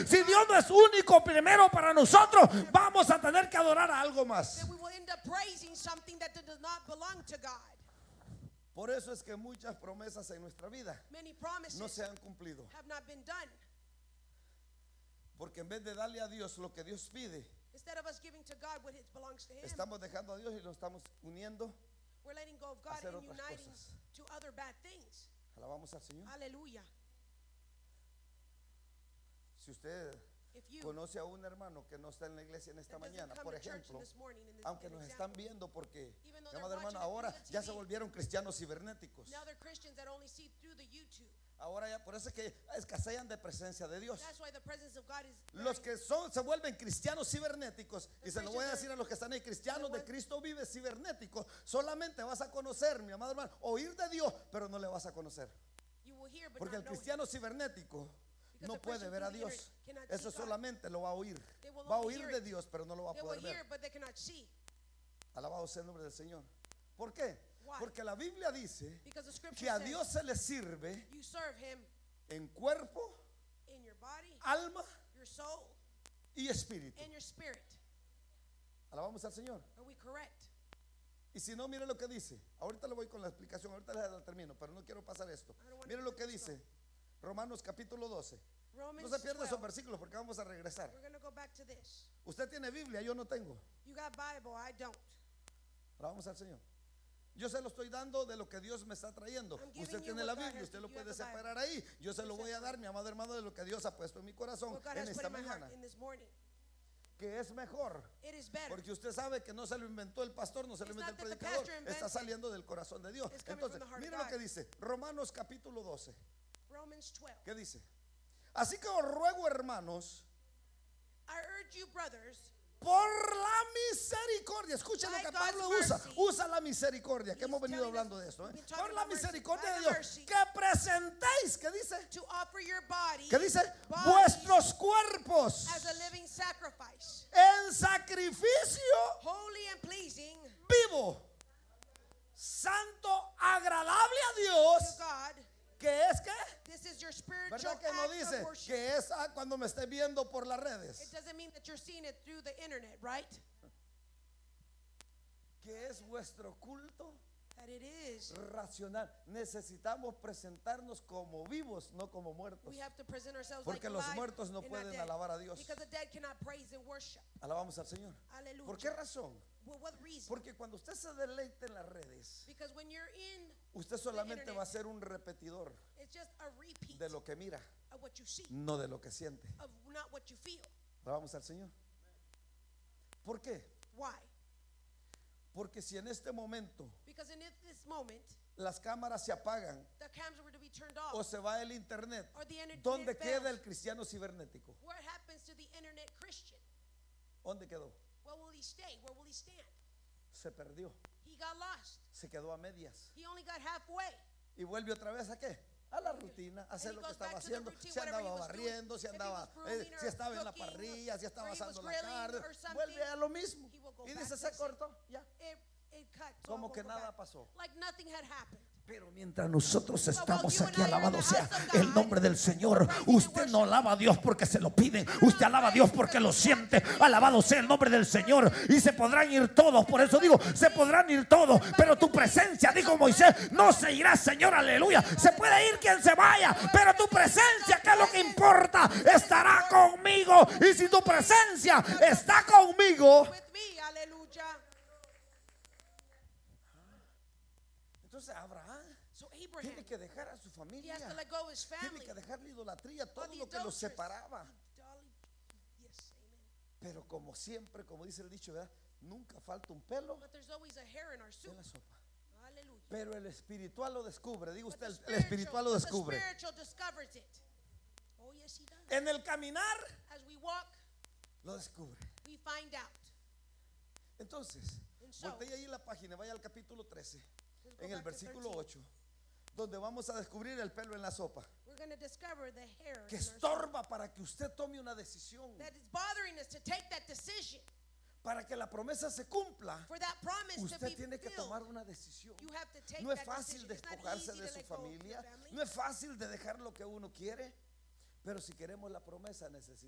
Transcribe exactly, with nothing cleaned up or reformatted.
Si Dios no es único primero para nosotros, vamos a tener que adorar a algo más. then we will end up praising something that does not belong to God. Por eso es que muchas promesas en nuestra vida Many promises no se han cumplido. have not been done. Porque en vez de darle a Dios lo que Dios pide, Instead of us giving to God what it belongs to Him, estamos dejando a Dios y lo estamos uniendo. we're letting go of God hacer and otras uniting cosas. to other bad things. Alabamos al Señor. Hallelujah. Si usted If you conoce a un hermano que no está en la iglesia en esta that doesn't mañana, come por to church ejemplo, this morning in this, aunque an nos example, están viendo porque, even though mi they're amado hermano, watching it ahora through the ya se T V, volvieron cristianos cibernéticos. now they're Christians that only see through the YouTube. Ahora ya, por eso es que escasean de presencia de Dios. That's why the presence of God is Los very- que son, se vuelven cristianos cibernéticos, y se lo voy a decir a los que están ahí, cristianos de Cristo vive cibernéticos, solamente vas a conocer, mi amado hermano, oír de Dios, pero no le vas a conocer. you will hear but Porque el not know Him. cristiano cibernético Because no the puede person ver a through the Dios. internet cannot Eso see God. solamente lo va a oír. They will Va a only oír hear de it. Dios, pero no lo va a They will poder hear ver. but they cannot see. Alabado sea el nombre del Señor. ¿Por qué? Why? Porque la Biblia dice Because the scripture que a says Dios se le sirve you serve Him en cuerpo, in your body, alma your soul, y espíritu. and your spirit. Alabamos al Señor. Are we correct? Y si no, mire lo que dice. Ahorita le voy con la explicación, ahorita la termino, pero no quiero pasar esto. I don't want Mire to lo que finish dice Romanos capítulo doce. Romans No se pierda esos twelve. versículos porque vamos a regresar. We're going to go back to this. Usted tiene Biblia, yo no tengo. You got Bible, I don't. Alabamos al Señor. Yo se lo estoy dando de lo que Dios me está trayendo. I'm giving Usted you tiene what la God Biblia, has- usted lo you have puede the Bible. separar ahí. Yo se lo voy a dar, mi amado hermano, de lo que Dios ha puesto en mi corazón What God en has put esta in my mañana. heart in this morning. Que es mejor. It is better. Porque usted sabe que no se lo inventó el pastor, no se lo It's inventó el not that the predicador. pastor invented Está saliendo del corazón de Dios. It's coming from Entonces, the heart of mire lo God. que dice Romanos capítulo doce. Romans twelve. ¿Qué dice? Así que os ruego, hermanos, I urge you, brothers, por la misericordia. Escuchen lo By que God's Pablo usa. mercy. Usa la misericordia, que He's hemos venido telling hablando us- de esto. ¿eh? we've been talking Por la about mercy. misericordia By de the Dios, mercy. que presentéis, ¿qué dice? to offer your body ¿Qué dice? bodies Vuestros cuerpos as a living sacrifice, en sacrificio holy and pleasing vivo, santo, agradable a Dios, to God. que es que, This is your spiritual ¿verdad que no act dice of worship. que es ah, cuando me esté viendo por las It redes? doesn't mean that you're seeing it through the internet, right? Que es vuestro culto That it is. racional. Necesitamos presentarnos como vivos, no como muertos. We have to present ourselves Porque like los alive muertos no and not pueden dead. alabar a Dios. Because the dead cannot praise and worship. Alabamos al Señor. Hallelujah. ¿Por qué razón? Well, what reason? Porque cuando usted se deleite en las redes, Because when you're in, usted solamente internet. va a ser un repetidor it's just a repeat de lo que mira, of what you see, no de lo que siente. of not what you feel. Alabamos al Señor. ¿Por qué? Why? Porque si en este momento Because in this moment, las cámaras se apagan the cameras were to be turned o off, se va el internet, or the internet ¿dónde fails. queda el cristiano cibernético? What happens to the internet Christian? ¿Dónde quedó? Where will he stay? Where will he stand? Se perdió, He got lost. se quedó a medias. He only got halfway. Y vuelve otra vez a qué? A la rutina, a hacer he lo que goes estaba back to the haciendo. routine, Si whatever he andaba was doing. barriendo, si If he andaba, was eh, grooming si or estaba en la cooking, parrilla, si estaba or he was asando la grilling carne, or something, vuelve a lo mismo. he will go Y back dice, to se the same- cortó, ya. It, it cut. so Como it que won't go nada back. pasó. Like nothing had happened. Pero mientras nosotros estamos you and aquí, I are in alabado the sea house of el God, nombre del Señor. praising and Usted no worship. alaba a Dios porque se lo piden. Usted alaba a Dios porque lo siente. Alabado sea el nombre del Señor. Y se podrán ir todos. Por eso digo, se podrán ir todos. Pero tu presencia, dijo Moisés, no se irá, Señor, aleluya. Se puede ir quien se vaya, pero tu presencia, que es lo que importa, estará conmigo. Y si tu presencia está conmigo, With me, hallelujah. entonces Abraham So Abraham, tiene que dejar a su he familia. has to let go of his Tiene family. que dejar la idolatría, todo the lo que los adulterers. separaba. Dolly- Yes, amen. Pero como siempre, como dice el dicho, ¿verdad? Nunca falta un pelo But there's always a hair in our soup. en la sopa. Hallelujah. Pero el espiritual lo descubre. Diga But usted, the el, el espiritual lo but the descubre. spiritual discovers it. Oh, yes, he does. En el caminar As we walk, lo descubre. we find out. Entonces, And so, voltee ahí la página, vaya al capítulo trece, let's go en el back to versículo thirteen. ocho, donde vamos a descubrir el pelo en la sopa, We're going to discover the hair que in our soup estorba para que usted tome una decisión, that is bothering us to take that decision. para que la promesa se cumpla. For that promise to Usted be tiene que filled, tomar una decisión. you have to take No es that fácil decision. It's not despojarse easy de to su let go of your familia, family. no es fácil de dejar lo que uno quiere, pero si queremos la promesa necesitamos